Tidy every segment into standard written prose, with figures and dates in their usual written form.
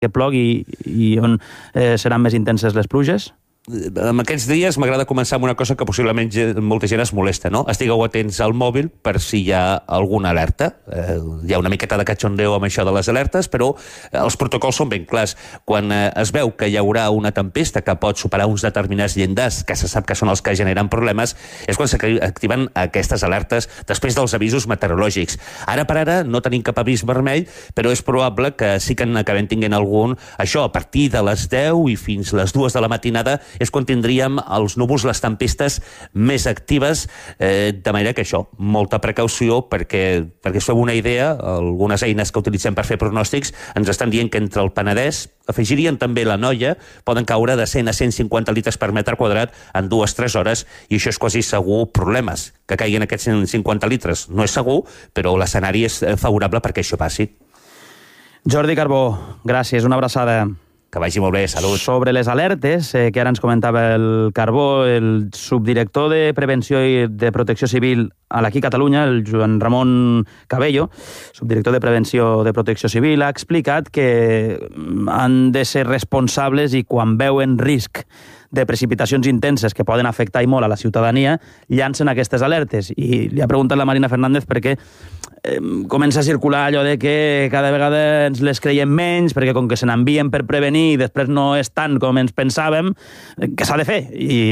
que plogui i on seran més intenses les pluges? En aquests dies m'agrada començar amb una cosa que possiblement molta gent es molesta, no? Estigueu atents al mòbil per si hi ha alguna alerta. Hi ha una miqueta de cachondeo amb això de les alertes, però els protocols són ben clars. Quan es veu que hi haurà una tempesta que pot superar uns determinats llindars, que se sap que són els que generen problemes, és quan s'activen aquestes alertes després dels avisos meteorològics. Ara per ara no tenim cap avís vermell, però és probable que sí que n'acabem tinguent algun. Això, a partir de les 10 i fins les 2 de la matinada, és quan tindríem els núvols, les tempestes més actives, de manera que això, molta precaució, perquè us feu una idea, algunes eines que utilitzem per fer pronòstics ens estan dient que entre el Penedès, afegirien també la Noia, poden caure de 100 a 150 litres per metre quadrat en 2-3 hores, i això és quasi segur problemes. Que caiguin aquests 150 litres no és segur, però l'escenari és favorable perquè això passi. Jordi Carbó, gràcies, una abraçada. Que vagi molt bé, salut. Sobre les alertes, que ara ens comentava el Carbó, el subdirector de Prevenció i de Protecció Civil a l'Aquí Catalunya, el Joan Ramon Cabello, subdirector de Prevenció de Protecció Civil, ha explicat que han de ser responsables i quan veuen risc de precipitacions intenses que poden afectar i molt a la ciutadania, llancen aquestes alertes. I li ha preguntat la Marina Fernández perquè comença a circular allò de que cada vegada ens les creiem menys, perquè com que se n'envien per prevenir i després no és tant com ens pensàvem, què s'ha de fer?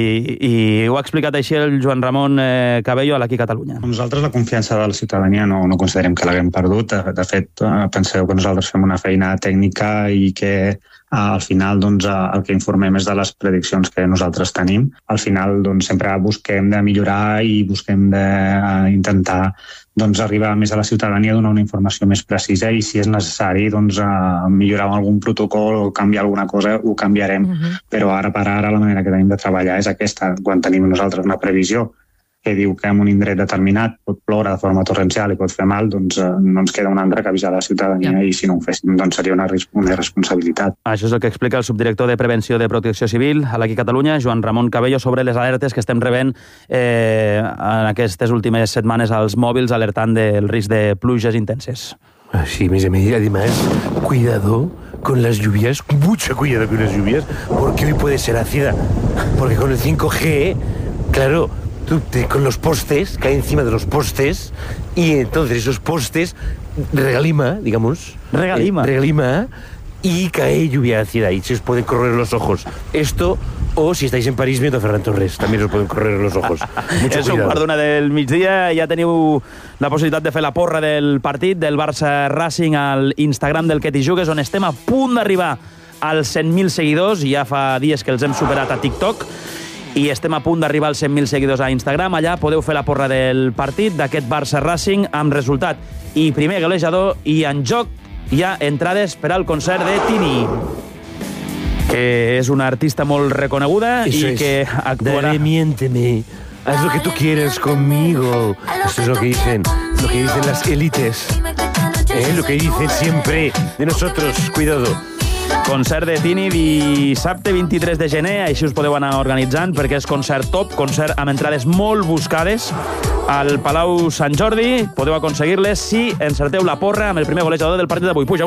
I ho ha explicat així el Joan Ramon Cabello a l'Aquí Catalunya. Nosaltres la confiança de la ciutadania no considerem que l'haguem perdut. De fet, penseu que nosaltres fem una feina tècnica i que al final el que informem és de les prediccions que nosaltres tenim. Al final sempre busquem de millorar i busquem d'intentar arribar més a la ciutadania, donar una informació més precisa i si és necessari millorar algun protocol o canviar alguna cosa, ho canviarem. Però ara per ara la manera que tenim de treballar és aquesta. Quan tenim nosaltres una previsió que diu que en un indret determinat pot ploure de forma torrencial i pot fer mal, no ens queda una altra que avisar la ciutadania i si no ho féssim seria una irresponsabilitat. Això és el que explica el subdirector de Prevenció de Protecció Civil a l'Aquí Catalunya, Joan Ramon Cabello, sobre les alertes que estem rebent en aquestes últimes setmanes als mòbils alertant del risc de pluges intenses. Sí, además, cuidado con las lluvias, mucho cuidado con las lluvias, porque hoy puede ser ácida. Porque con el 5G, claro, con los postes, cae encima de los postes, y entonces esos postes regalima, digamos. Regalima, y cae lluvia ácida, y se os pueden correr los ojos. Esto, o si estáis en París viendo a Ferran Torres, también os pueden correr los ojos. Mucho És un quart d'una del migdia, ja teniu la possibilitat de fer la porra del partit del Barça Racing al Instagram del Que t'hi jugues, on estem a punt d'arribar als 100.000 seguidors, ja fa dies que els hem superat a TikTok, i estem a punt d'arribar als 100.000 seguidors a Instagram. Allà podeu fer la porra del partit d'aquest Barça Racing amb resultat i primer golejador, i en joc hi ha entrades per al concert de Tini, que és una artista molt reconeguda i que actuarà... Miénteme, haz lo que tú quieras conmigo. Esto es lo que dicen las élites. Lo que dicen siempre de nosotros, cuidado. Concert de Tini dissabte 23 de gener, així us podeu anar organitzant perquè és concert top, concert amb entrades molt buscades al Palau Sant Jordi. Podeu aconseguir-les si encerteu la porra amb el primer golejador del partit d'avui. Puja